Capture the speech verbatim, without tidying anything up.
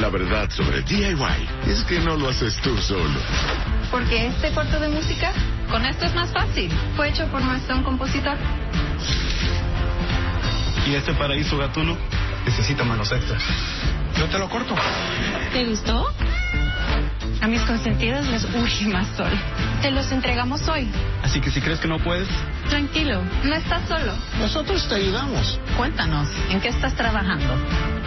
La verdad sobre D I Y es que no lo haces tú solo. Porque este corto de música, con esto es más fácil. Fue hecho por nuestro un compositor. Y este paraíso gatuno necesita manos extras. Yo te lo corto. ¿Te gustó? A mis consentidos les urge más sol. Te los entregamos hoy. Así que si crees que no puedes... Tranquilo, no estás solo. Nosotros te ayudamos. Cuéntanos, ¿en qué estás trabajando?